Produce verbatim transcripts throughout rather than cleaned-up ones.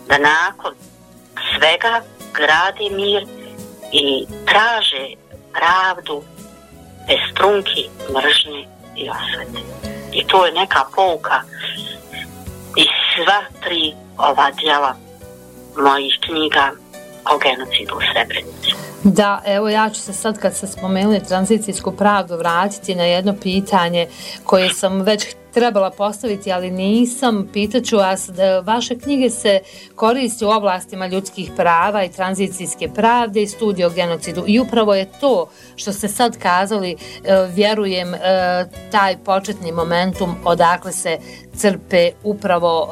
da nakon svega grade mir i traže pravdu bez trunki, mržnje i osvete. I to je neka pouka iz sva tri ova djela mojih knjiga o genocidu u Srebrenici. Da, evo ja ću se sad kad se spomenuli tranzicijsku pravdu vratiti na jedno pitanje koje sam već trebala postaviti, ali nisam. Pitaću vas, da vaše knjige se koriste u oblastima ljudskih prava i tranzicijske pravde i studije o genocidu. I upravo je to što ste sad kazali, vjerujem, taj početni momentum odakle se crpe upravo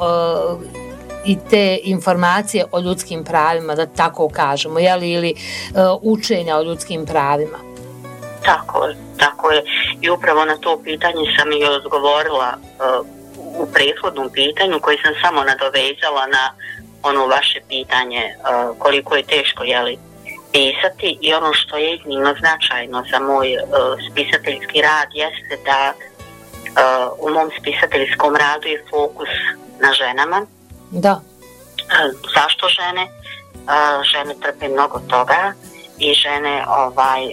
i te informacije o ljudskim pravima, da tako kažemo, jeli, ili uh, učenja o ljudskim pravima. Tako je, tako je. I upravo na to pitanje sam i odgovorila uh, u prethodnom pitanju, koji sam samo nadovezala na ono vaše pitanje uh, koliko je teško, jeli, pisati. I ono što je iznimno značajno za moj uh, spisateljski rad jeste da uh, u mom spisateljskom radu je fokus na ženama. Da. Zašto žene? Žene trpe mnogo toga i žene ovaj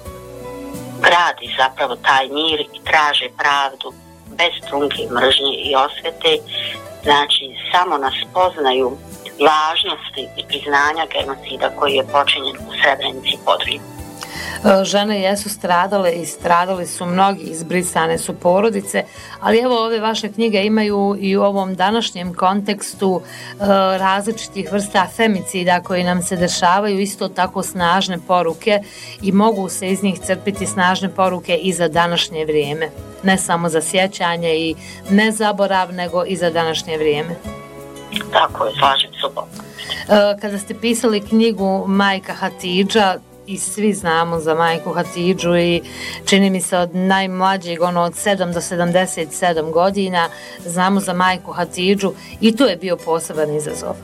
gradi zapravo taj mir i traže pravdu bez trunke, mržnje i osvete. Znači, samo nas poznaju važnosti i priznanja genocida koji je počinjen u Srebrenici Podrinju. Žene jesu stradale i stradali su mnogi, izbrisane su porodice, ali evo ove vaše knjige imaju i u ovom današnjem kontekstu e, različitih vrsta femicida koji nam se dešavaju, isto tako snažne poruke i mogu se iz njih crpiti snažne poruke i za današnje vrijeme. Ne samo za sjećanje i ne zaborav, nego i za današnje vrijeme. Tako je, slažem se. E, kada ste pisali knjigu Majka Hatidža, i svi znamo za majku Hatidžu i čini mi se od najmlađeg, ono od sedam do sedamdeset sedam godina, znamo za majku Hatidžu i to je bio poseban izazov.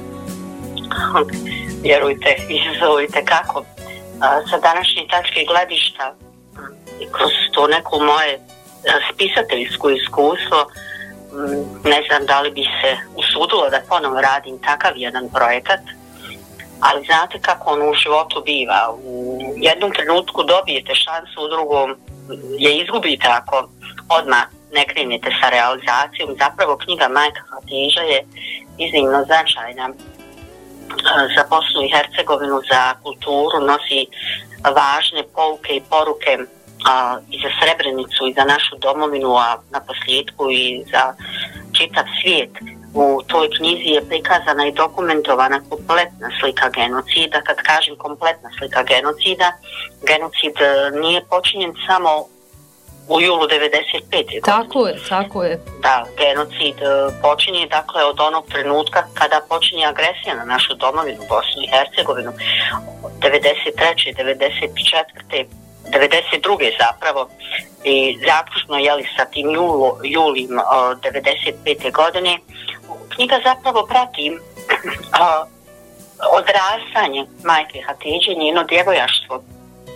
Vjerujte, izazovite kako. Sa današnje tačke gledišta i kroz to neko moje spisateljsko iskustvo, ne znam da li bi se usudilo da ponovo radim takav jedan projekat. Ali znate kako ono u životu biva. U jednom trenutku dobijete šansu, u drugom je izgubite ako odmah ne krenete sa realizacijom. Zapravo knjiga Majka Hatidža je iznimno značajna za Bosnu i Hercegovinu, za kulturu, nosi važne pouke i poruke a, i za Srebrenicu i za našu domovinu, a na posljedku i za čitav svijet. U toj knjizi je prikazana i dokumentovana kompletna slika genocida. Kad kažem kompletna slika genocida, genocid nije počinjen samo u julu devedeset pete. Tako je, tako je. Da, genocid počinje dakle od onog trenutka kada počinje agresija na našu domovinu, Bosnu i Hercegovinu, devedeset treće, devedeset četvrte, devedeset druge zapravo, i zaključno jeli sa tim julu, julim uh, devedeset pete godine. Knjiga zapravo prati uh, odrastanje majke Hatidže, njeno djevojaštvo, uh,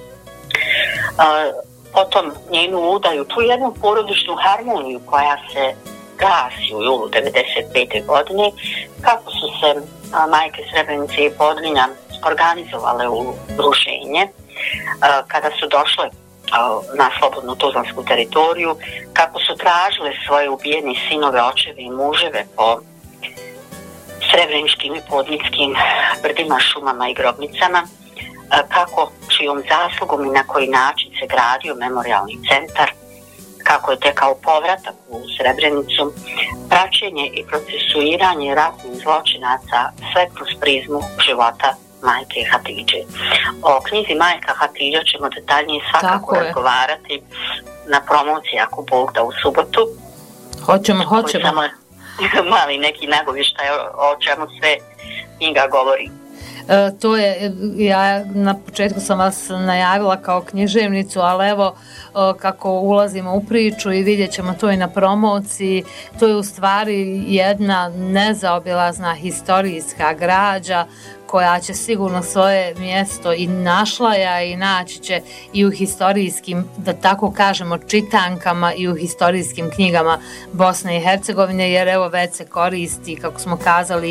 potom njenu udaju, tu jednu porodičnu harmoniju koja se gasi u julu devedeset pete godine, kako su se uh, majke Srebrenice i Podrinja organizovale u druženje, uh, kada su došle na slobodnu tuzlansku teritoriju, kako su tražile svoje ubijene sinove, očeve i muževe po srebreničkim i podnickim brdima, šumama i grobnicama, kako čijom zaslugom i na koji način se gradio memorijalni centar, kako je tekao povratak u Srebrenicu, praćenje i procesuiranje ratnih zločinaca, sve kroz prizmu života majke Hatidže. O knjizi Majka Hatidža ćemo detaljnije svakako razgovarati na promociji, ako Bog da, u subotu. Hoćemo, hoćemo. Samo mali neki nagovještaj o, o čemu sve knjiga govori. E, to je, ja na početku sam vas najavila kao književnicu, ali evo e, kako ulazimo u priču i vidjet ćemo to i na promociji, to je u stvari jedna nezaobilazna historijska građa koja će sigurno svoje mjesto i našla ja i naći će i u historijskim, da tako kažemo, čitankama i u historijskim knjigama Bosne i Hercegovine, jer evo već se koristi, kako smo kazali,